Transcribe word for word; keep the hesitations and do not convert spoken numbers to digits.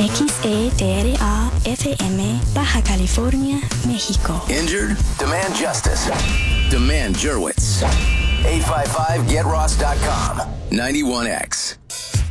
X E T R A F M, Baja California, México. Injured? Demand justice. Demand Jurwitz. eight five five get ross dot com. ninety-one X.